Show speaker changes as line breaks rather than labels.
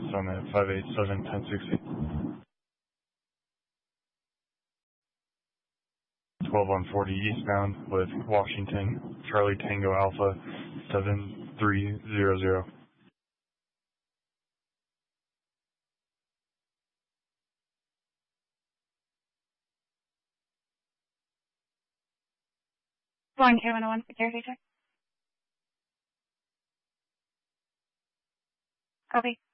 Summit 587-1060. 12 on 40 eastbound with Washington, Charlie Tango Alpha 7300.
Flying Air 101, security check. Copy.